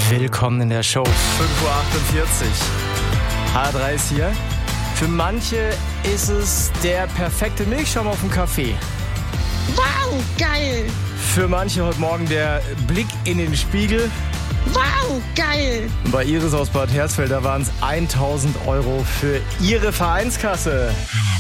Willkommen in der Show. 5.48 Uhr. H3 ist hier. Für manche ist es der perfekte Milchschaum auf dem Kaffee. Wow, geil! Für manche heute Morgen der Blick in den Spiegel. Wow, geil! Bei Iris aus Bad Hersfeld, da waren es 1.000 € für ihre Vereinskasse.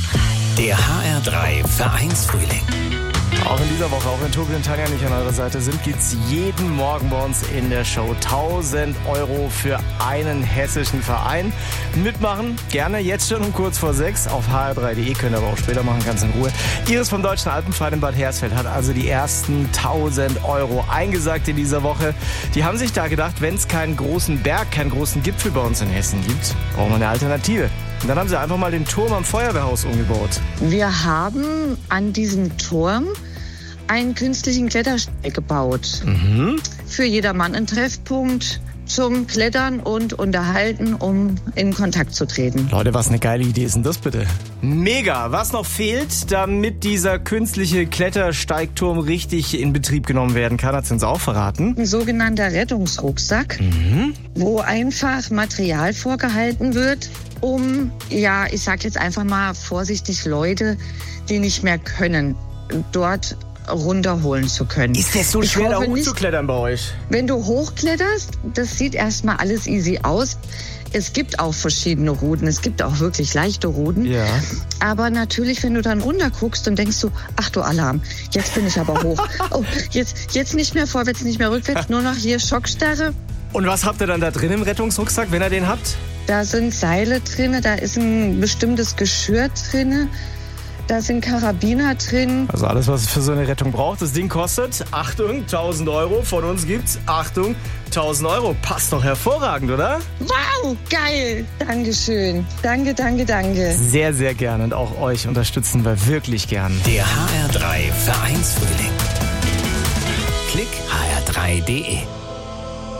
Der HR3 Vereinsfrühling. Auch in dieser Woche, auch wenn Tobi und Tanja nicht an eurer Seite sind, gibt's jeden Morgen bei uns in der Show 1.000 € für einen hessischen Verein. Mitmachen gerne jetzt schon um kurz vor 6 auf hr3.de, könnt ihr aber auch später machen, ganz in Ruhe. Iris vom Deutschen Alpenverein in Bad Hersfeld hat also die ersten 1.000 € eingesagt in dieser Woche. Die haben sich da gedacht, wenn es keinen großen Berg, keinen großen Gipfel bei uns in Hessen gibt, brauchen wir eine Alternative. Und dann haben sie einfach mal den Turm am Feuerwehrhaus umgebaut. Wir haben an diesem Turm einen künstlichen Klettersteig gebaut. Für jedermann ein Treffpunkt zum Klettern und Unterhalten, um in Kontakt zu treten. Leute, was eine geile Idee ist denn das bitte? Mega! Was noch fehlt, damit dieser künstliche Klettersteigturm richtig in Betrieb genommen werden kann, hat sie uns auch verraten. Ein sogenannter Rettungsrucksack, wo einfach Material vorgehalten wird, um, ja, ich sag jetzt einfach mal vorsichtig, Leute, die nicht mehr können, dort runterholen zu können. Ist das so schwer, da hochzuklettern bei euch? Wenn du hochkletterst, das sieht erstmal alles easy aus. Es gibt auch verschiedene Routen, es gibt auch wirklich leichte Routen. Ja. Aber natürlich, wenn du dann runter guckst, dann denkst du, ach du Alarm, jetzt bin ich aber hoch. Oh, jetzt nicht mehr vorwärts, nicht mehr rückwärts, nur noch hier Schockstarre. Und was habt ihr dann da drin im Rettungsrucksack, wenn ihr den habt? Da sind Seile drin, da ist ein bestimmtes Geschirr drin. Da sind Karabiner drin. Also alles, was es für so eine Rettung braucht. Das Ding kostet, Achtung, 1.000 €. Von uns gibt's, Achtung, 1.000 €. Passt doch hervorragend, oder? Wow, geil. Dankeschön. Danke, danke, danke. Sehr, sehr gerne. Und auch euch unterstützen wir wirklich gern. Der HR3 Vereinsfrühling. Klick hr3.de.